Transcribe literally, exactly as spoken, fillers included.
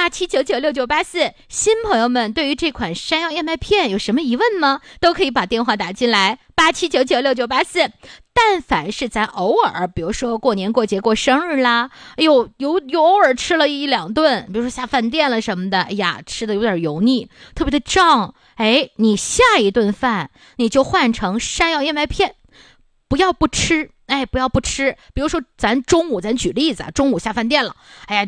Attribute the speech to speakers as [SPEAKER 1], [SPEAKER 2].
[SPEAKER 1] 八七九九六九八四。新朋友们对于这款山药燕麦片有什么疑问吗？都可以把电话打进来，八七九九六九八四。但凡是咱偶尔，比如说过年过节过生日啦，哎呦，有有偶尔吃了一两顿，比如说下饭店了什么的，哎呀，吃的有点油腻，特别的胀，哎，你下一顿饭你就换成山药燕麦片，不要不吃。哎，不要不吃。比如说咱中午，咱举例子啊，中午下饭店了，哎呀，